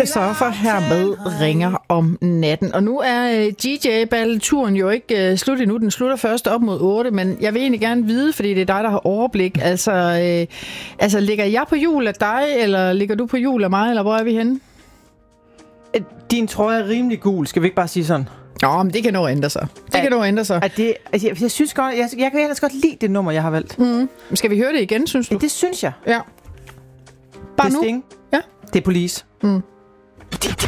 Christoffer hermed ringer om natten. Og nu er DJ-balleturen jo ikke slut endnu. Den slutter først op mod 8, men jeg vil egentlig gerne vide, fordi det er dig, der har overblik. Altså ligger jeg på hjul af dig, eller ligger du på hjul af mig, eller hvor er vi henne? Din trøje er rimelig gul, skal vi ikke bare sige sådan? Nå, men det kan nå ændre sig. Jeg synes godt, jeg kan ellers godt lide det nummer, jeg har valgt. Skal vi høre det igen, synes du? Ja, det synes jeg. Ja. Bare det er nu? Sting. Ja. Det er Police.